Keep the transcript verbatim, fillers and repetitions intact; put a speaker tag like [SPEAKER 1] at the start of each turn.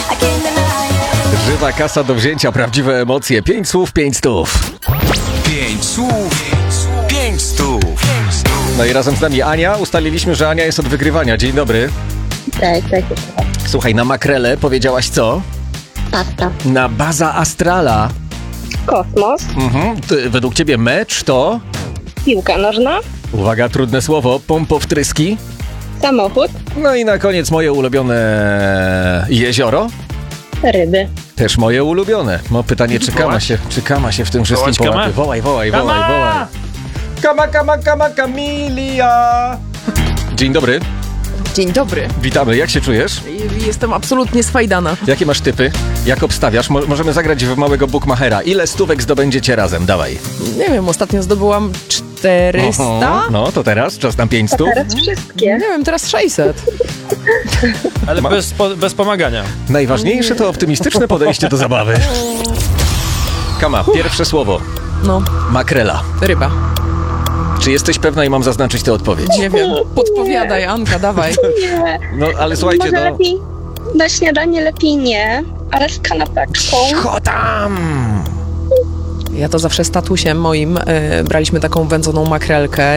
[SPEAKER 1] Żywa kasa do wzięcia, prawdziwe emocje. Pięć słów, pięć stów.
[SPEAKER 2] Pięć słów, pięć stów.
[SPEAKER 1] No i razem z nami Ania. Ustaliliśmy, że Ania jest od wygrywania. Dzień dobry.
[SPEAKER 3] Tak, tak.
[SPEAKER 1] Słuchaj, na makrele powiedziałaś co?
[SPEAKER 3] Pasta.
[SPEAKER 1] Na baza astrala.
[SPEAKER 3] Kosmos.
[SPEAKER 1] Mhm. Ty, według ciebie mecz to?
[SPEAKER 3] Piłka nożna.
[SPEAKER 1] Uwaga, trudne słowo. Pompowtryski.
[SPEAKER 3] Samochód.
[SPEAKER 1] No i na koniec moje ulubione jezioro.
[SPEAKER 3] Ryby.
[SPEAKER 1] Też moje ulubione. No pytanie, czy kama się, czy kama się w tym wszystkim
[SPEAKER 4] Wołać kamę?
[SPEAKER 1] połapie. Wołaj, wołaj,
[SPEAKER 4] Kama!
[SPEAKER 1] wołaj, wołaj. Kama, kama, kama, Kamilia. Dzień dobry.
[SPEAKER 5] Dzień dobry.
[SPEAKER 1] Witamy. Jak się czujesz?
[SPEAKER 5] Jestem absolutnie sfajdana.
[SPEAKER 1] Jakie masz typy? Jak obstawiasz? Mo- możemy zagrać w małego bookmachera. Ile stówek zdobędziecie razem? Dawaj.
[SPEAKER 5] Nie wiem, ostatnio zdobyłam czterysta.
[SPEAKER 1] Oho. No, to teraz czas na pięć stów.
[SPEAKER 3] Teraz wszystkie.
[SPEAKER 5] Nie wiem, teraz sześćset.
[SPEAKER 4] Ale bez, po, bez pomagania.
[SPEAKER 1] Najważniejsze to optymistyczne podejście do zabawy. Kama, pierwsze słowo.
[SPEAKER 5] No,
[SPEAKER 1] Makrela.
[SPEAKER 5] ryba.
[SPEAKER 1] Czy jesteś pewna i mam zaznaczyć tę odpowiedź?
[SPEAKER 5] Nie wiem, podpowiadaj, Anka, dawaj.
[SPEAKER 3] Nie.
[SPEAKER 1] No, ale słuchajcie,
[SPEAKER 3] Może
[SPEAKER 1] no...
[SPEAKER 3] lepiej na śniadanie lepiej nie, ale z kanapeczką.
[SPEAKER 1] Cicho tam!
[SPEAKER 5] Ja to zawsze z tatusiem moim e, braliśmy taką wędzoną makrelkę